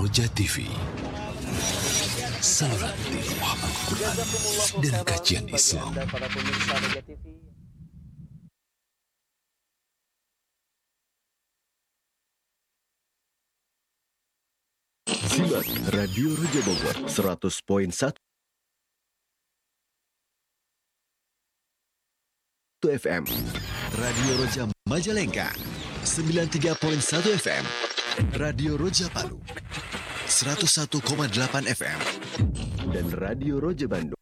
Roja TV. Saluran tilawah Al-Quran dan kajian Islam. Simak Radio Roja Bogor 100.1 FM, Radio Roja Majalengka 93.1 FM, Radio Roja Palu 101,8 FM, dan Radio Roja Bandung